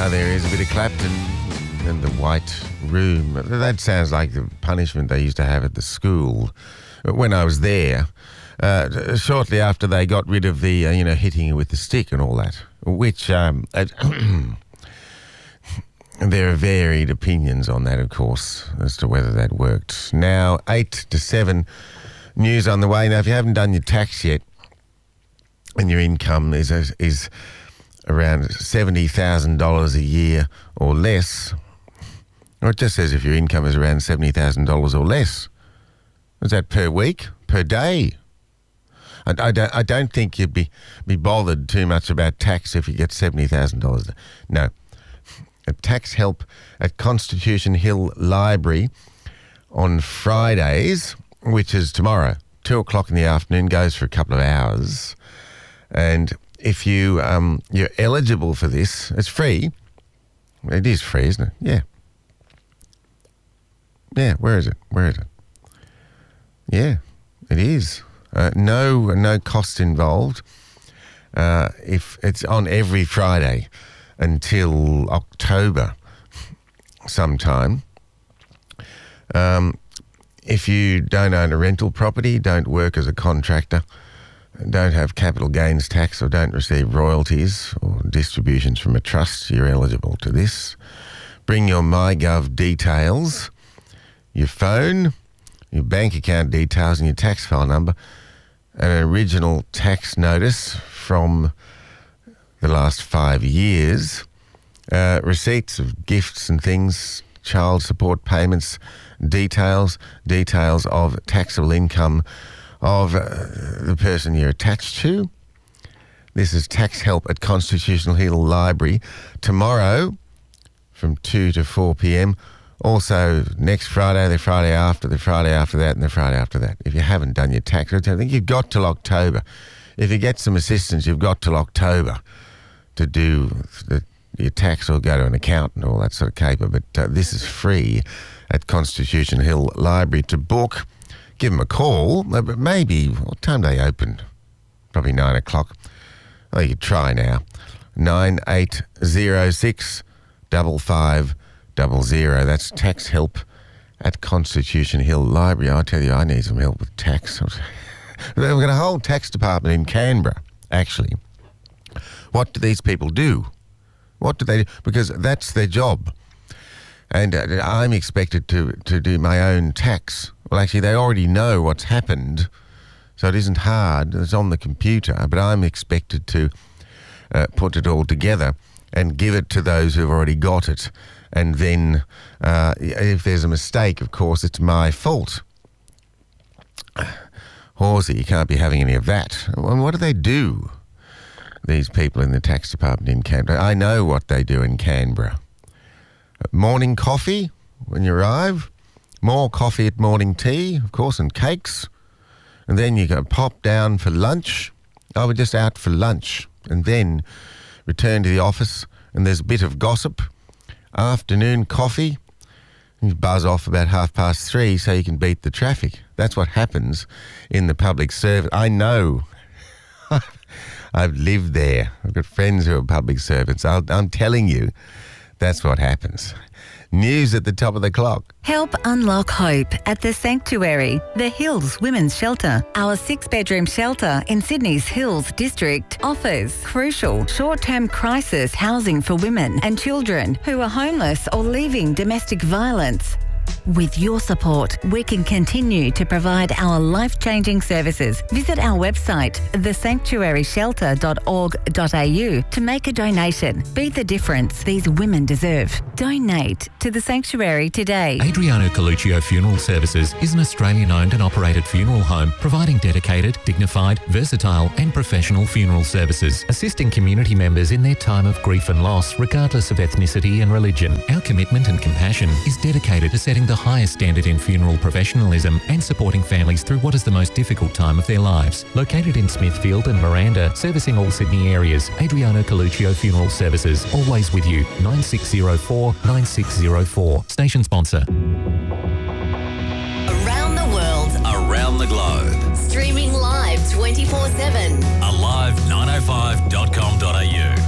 there is a bit of Clapton and the White Room. That sounds like the punishment they used to have at the school when I was there. Shortly after they got rid of the, hitting you with the stick and all that, which there are varied opinions on that, of course, as to whether that worked. Now, 8 to 7, news on the way. Now, if you haven't done your tax yet and your income is around $70,000 a year or less, or it just says if your income is around $70,000 or less. Is that per week? Per day? I don't think you'd be bothered too much about tax if you get $70,000. No. A tax help at Constitution Hill Library on Fridays, which is tomorrow, 2 o'clock in the afternoon, goes for a couple of hours. And if you're eligible for this, it's free. It is free, isn't it? Yeah. Yeah, where is it? Yeah, it is. No cost involved. If it's on every Friday until October sometime. If you don't own a rental property, don't work as a contractor, don't have capital gains tax or don't receive royalties or distributions from a trust, you're eligible to this. Bring your MyGov details, your phone, your bank account details and your tax file number, an original tax notice from the last 5 years, receipts of gifts and things, child support payments, details of taxable income of the person you're attached to. This is tax help at Constitutional Hill Library tomorrow from 2 to 4 p.m. Also, next Friday, the Friday after that, and the Friday after that. If you haven't done your tax return, I think you've got till October. If you get some assistance, you've got till October to do your tax or go to an accountant or all that sort of caper. But this is free at Constitution Hill Library. To book, give them a call. But maybe, what time do they open? Probably 9 o'clock. Oh, you could try now. 9806 5500. That's tax help at Constitution Hill Library. I tell you, I need some help with tax. We've got a whole tax department in Canberra, actually. What do these people do? What do they do? Because that's their job. And I'm expected to do my own tax. Well, actually, they already know what's happened, so it isn't hard. It's on the computer, but I'm expected to put it all together and give it to those who've already got it. And then if there's a mistake, of course, it's my fault. Horsey, you can't be having any of that. Well, what do they do, these people in the tax department in Canberra? I know what they do in Canberra. Morning coffee when you arrive, more coffee at morning tea, of course, and cakes. And then you go pop down for lunch. Oh, we're just out for lunch. And then return to the office and there's a bit of gossip. Afternoon coffee. You buzz off about 3:30 so you can beat the traffic. That's what happens in the public service. I know. I've lived there. I've got friends who are public servants. I'm telling you, that's what happens. News at the top of the clock. Help unlock hope at The Sanctuary, the Hills Women's Shelter. Our 6-bedroom shelter in Sydney's Hills District offers crucial short-term crisis housing for women and children who are homeless or leaving domestic violence. With your support, we can continue to provide our life-changing services. Visit our website, thesanctuaryshelter.org.au to make a donation. Be the difference these women deserve. Donate to The Sanctuary today. Adriano Coluccio Funeral Services is an Australian-owned and operated funeral home providing dedicated, dignified, versatile and professional funeral services, assisting community members in their time of grief and loss regardless of ethnicity and religion. Our commitment and compassion is dedicated to setting the highest standard in funeral professionalism and supporting families through what is the most difficult time of their lives. Located in Smithfield and Miranda, servicing all Sydney areas, Adriano Coluccio Funeral Services, always with you. 9604 9604. Station sponsor. Around the world, around the globe, streaming live 24/7. alive905.com.au.